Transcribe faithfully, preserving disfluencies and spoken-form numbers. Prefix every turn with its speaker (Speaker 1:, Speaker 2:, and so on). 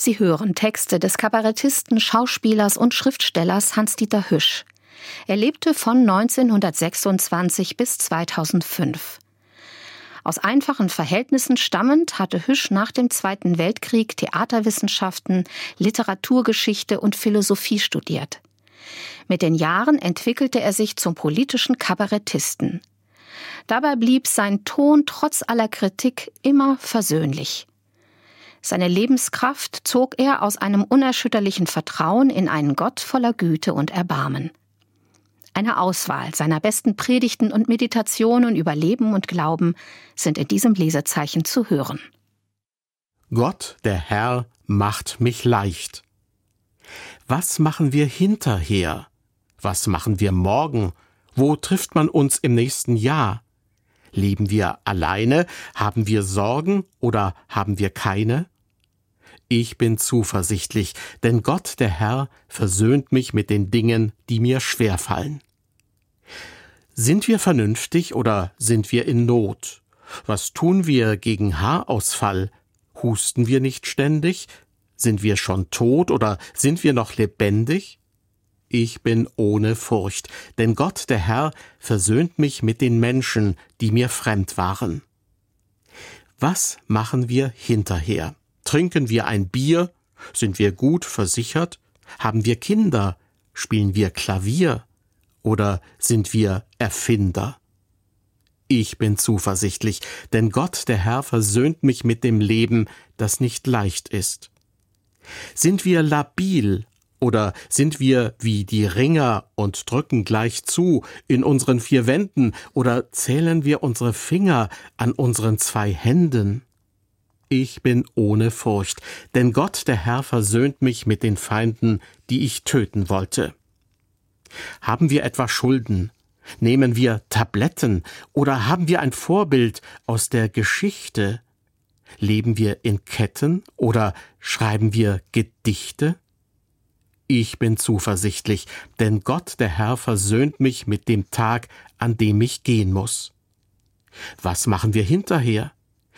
Speaker 1: Sie hören Texte des Kabarettisten, Schauspielers und Schriftstellers Hans-Dieter Hüsch. Er lebte von neunzehnhundertsechsundzwanzig bis zweitausendfünf. Aus einfachen Verhältnissen stammend hatte Hüsch nach dem Zweiten Weltkrieg Theaterwissenschaften, Literaturgeschichte und Philosophie studiert. Mit den Jahren entwickelte er sich zum politischen Kabarettisten. Dabei blieb sein Ton trotz aller Kritik immer versöhnlich. Seine Lebenskraft zog er aus einem unerschütterlichen Vertrauen in einen Gott voller Güte und Erbarmen. Eine Auswahl seiner besten Predigten und Meditationen über Leben und Glauben sind in diesem Lesezeichen zu hören.
Speaker 2: Gott, der Herr, macht mich leicht. Was machen wir hinterher? Was machen wir morgen? Wo trifft man uns im nächsten Jahr? Leben wir alleine? Haben wir Sorgen oder haben wir keine? Ich bin zuversichtlich, denn Gott, der Herr, versöhnt mich mit den Dingen, die mir schwerfallen. Sind wir vernünftig oder sind wir in Not? Was tun wir gegen Haarausfall? Husten wir nicht ständig? Sind wir schon tot oder sind wir noch lebendig? Ich bin ohne Furcht, denn Gott, der Herr, versöhnt mich mit den Menschen, die mir fremd waren. Was machen wir hinterher? Trinken wir ein Bier? Sind wir gut versichert? Haben wir Kinder? Spielen wir Klavier? Oder sind wir Erfinder? Ich bin zuversichtlich, denn Gott, der Herr, versöhnt mich mit dem Leben, das nicht leicht ist. Sind wir labil? Oder sind wir wie die Ringer und drücken gleich zu in unseren vier Wänden? Oder zählen wir unsere Finger an unseren zwei Händen? Ich bin ohne Furcht, denn Gott, der Herr, versöhnt mich mit den Feinden, die ich töten wollte. Haben wir etwa Schulden? Nehmen wir Tabletten? Oder haben wir ein Vorbild aus der Geschichte? Leben wir in Ketten oder schreiben wir Gedichte? Ich bin zuversichtlich, denn Gott, der Herr, versöhnt mich mit dem Tag, an dem ich gehen muss. Was machen wir hinterher?